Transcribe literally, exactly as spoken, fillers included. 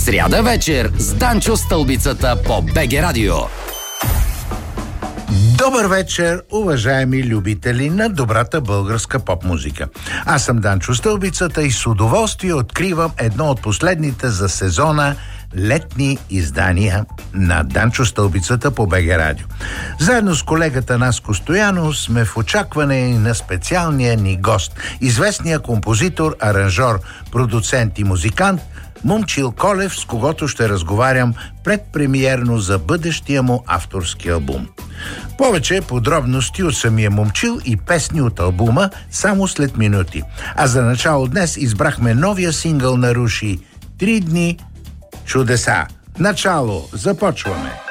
Сряда вечер с Данчо Стълбицата по БГ Радио. Добър вечер, уважаеми любители на добрата българска поп-музика. Аз съм Данчо Стълбицата и с удоволствие откривам едно от последните за сезона летни издания на Данчо Стълбицата по БГ Радио. Заедно с колегата Наско Стоянов сме в очакване на специалния ни гост, известния композитор, аранжор, продуцент и музикант Момчил Колев, с когото ще разговарям предпремиерно за бъдещия му авторски албум. Повече подробности от самия Момчил и песни от албума само след минути. А за начало днес избрахме новия сингъл на Руши «Три дни чудеса». Начало, започваме!